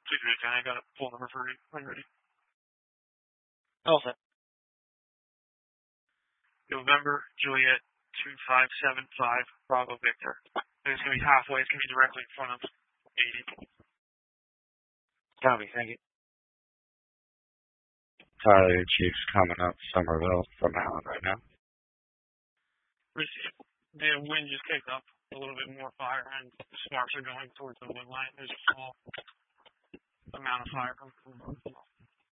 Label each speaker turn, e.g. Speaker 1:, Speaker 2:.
Speaker 1: Please wait, I got a phone number for you when ready.
Speaker 2: All set.
Speaker 1: November Juliet 2575 Bravo Victor. And it's going to be halfway. It's going to be directly in front of 80.
Speaker 2: Copy. Thank you.
Speaker 3: Tyler, Chiefs coming up Somerville from Allen right now.
Speaker 1: Receive. The wind just kicked up a little bit more fire, and the sparks are going towards the wind line. There's a small amount of fire coming from both of them.